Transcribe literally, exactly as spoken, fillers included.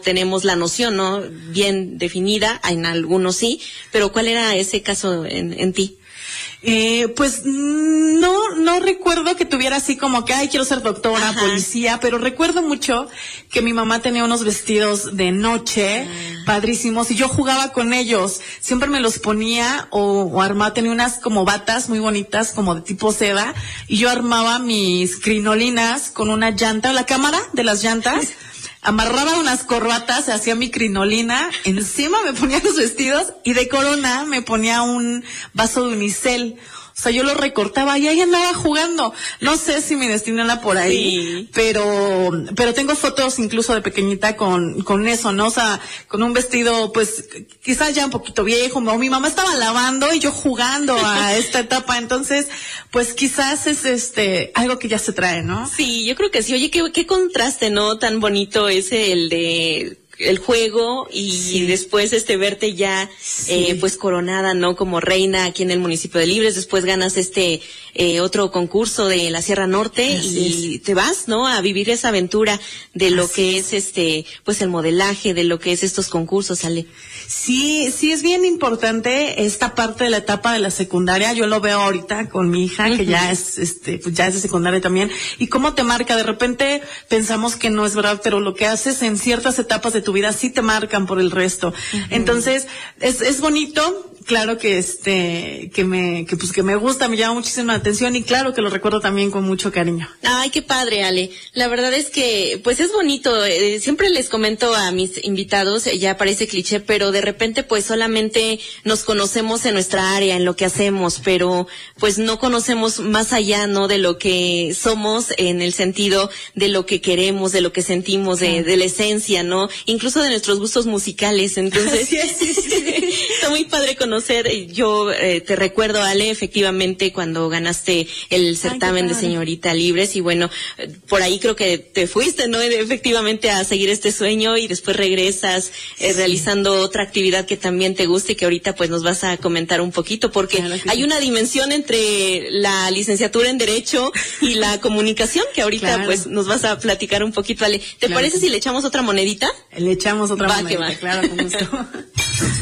tenemos la noción, ¿no? Bien definida, en algunos sí, pero ¿cuál era ese caso en, en ti? Eh, pues no, no recuerdo que tuviera así como que, ay, quiero ser doctora, Ajá. policía, pero recuerdo mucho que mi mamá tenía unos vestidos de noche, ah. padrísimos, y yo jugaba con ellos, siempre me los ponía, o, o armaba, tenía unas como batas muy bonitas, como de tipo seda, y yo armaba mis crinolinas con una llanta, la cámara de las llantas, amarraba unas corbatas, hacía mi crinolina, encima me ponía los vestidos y de corona me ponía un vaso de unicel. O sea, yo lo recortaba y ahí andaba jugando. No sé si mi destino era por ahí, sí. pero pero tengo fotos incluso de pequeñita con con eso, ¿no? O sea, con un vestido, pues, quizás ya un poquito viejo, o mi mamá estaba lavando y yo jugando a esta etapa. Entonces, pues quizás es este algo que ya se trae, ¿no? Sí, yo creo que sí. Oye, qué, qué contraste, ¿no? Tan bonito ese, el de el juego y sí. después este verte ya sí. eh, pues coronada, ¿no? Como reina aquí en el municipio de Libres, después ganas este eh, otro concurso de la Sierra Norte Así y es. te vas, ¿no? A vivir esa aventura de lo Así que es. es este pues el modelaje, de lo que es estos concursos, Ale. Sí, sí es bien importante esta parte de la etapa de la secundaria. Yo lo veo ahorita con mi hija, uh-huh. que ya es, este, pues ya es de secundaria también. Y cómo te marca. De repente pensamos que no es verdad, pero lo que haces en ciertas etapas de tu vida sí te marcan por el resto. Uh-huh. Entonces, es, es bonito. Claro que este, que me, que pues que me gusta, me llama muchísima atención y claro que lo recuerdo también con mucho cariño. Ay, qué padre, Ale. La verdad es que, pues es bonito. Eh, siempre les comento a mis invitados, eh, ya parece cliché, pero de repente pues solamente nos conocemos en nuestra área, en lo que hacemos, pero pues no conocemos más allá, ¿no? De lo que somos en el sentido de lo que queremos, de lo que sentimos, de, sí. de la esencia, ¿no? Incluso de nuestros gustos musicales. Entonces, sí, sí, sí. está muy padre conocer. Yo eh, te recuerdo, Ale, efectivamente cuando ganaste el certamen Ay, de Señorita Libres y bueno, por ahí creo que te fuiste, ¿no? Efectivamente a seguir este sueño y después regresas eh, sí. realizando otra actividad que también te gusta y que ahorita pues nos vas a comentar un poquito porque claro hay sí. una dimensión entre la licenciatura en Derecho y la comunicación que ahorita claro. pues nos vas a platicar un poquito, Ale. ¿Te claro. parece si le echamos otra monedita? Le echamos otra va, monedita, que va. Claro, con gusto.